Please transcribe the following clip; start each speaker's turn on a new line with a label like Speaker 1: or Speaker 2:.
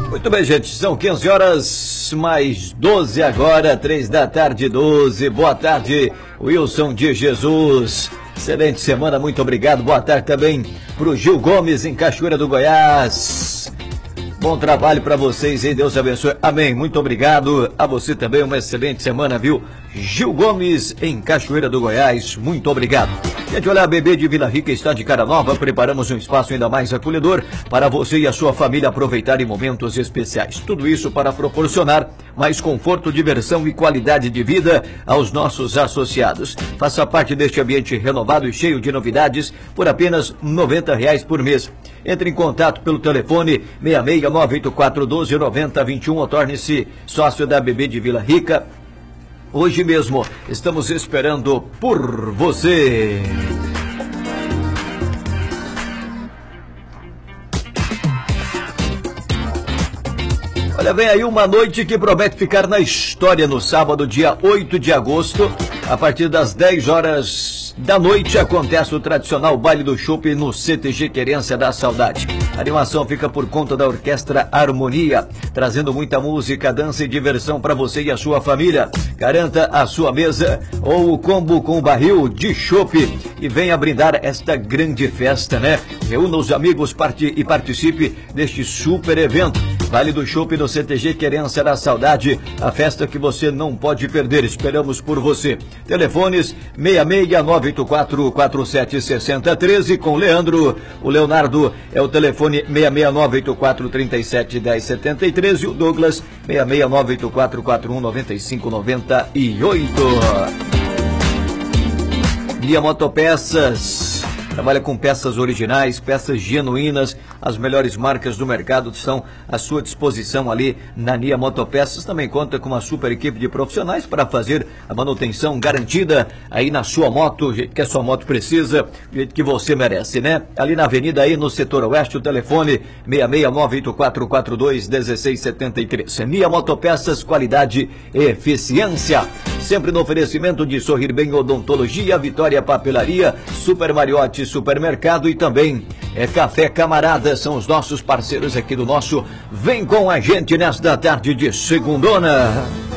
Speaker 1: Muito bem, gente, são 15 horas mais 12 agora, 3 da tarde, 12. Boa tarde, Wilson de Jesus. Excelente semana, muito obrigado. Boa tarde também pro Gil Gomes, em Cachoeira do Goiás. Bom trabalho para vocês aí, Deus abençoe. Amém, muito obrigado. A você também, uma excelente semana, viu? Gil Gomes, em Cachoeira do Goiás, muito obrigado. Gente, olha, a BB de Vila Rica está de cara nova. Preparamos um espaço ainda mais acolhedor para você e a sua família aproveitarem momentos especiais. Tudo isso para proporcionar mais conforto, diversão e qualidade de vida aos nossos associados. Faça parte deste ambiente renovado e cheio de novidades por apenas R$ 90 por mês. Entre em contato pelo telefone 66984129021 ou torne-se sócio da BB de Vila Rica. Hoje mesmo estamos esperando por você. Olha, vem aí uma noite que promete ficar na história no sábado, dia 8 de agosto, a partir das 10 horas da noite, acontece o tradicional baile do chopp no CTG Querência da Saudade. A animação fica por conta da Orquestra Harmonia, trazendo muita música, dança e diversão para você e a sua família. Garanta a sua mesa ou o combo com barril de chopp e venha brindar esta grande festa, né? Reúna os amigos e participe deste super evento. Baile do chopp no CTG Querência da Saudade, a festa que você não pode perder. Esperamos por você. Telefones 66984476013 com Leandro. O Leonardo é o telefone 66984371073 e o Douglas 66984419598. Nia Motopeças. Trabalha com peças originais, peças genuínas, as melhores marcas do mercado estão à sua disposição ali na Nia Motopeças. Também conta com uma super equipe de profissionais para fazer a manutenção garantida aí na sua moto, o jeito que a sua moto precisa, o jeito que você merece, né? Ali na avenida aí no setor oeste, o telefone 66984421673. Nia Motopeças, qualidade e eficiência. Sempre no oferecimento de Sorrir Bem Odontologia, Vitória Papelaria, Super Mariotti Supermercado e também Café Camarada, são os nossos parceiros aqui do nosso Vem com a gente nesta tarde de segundona.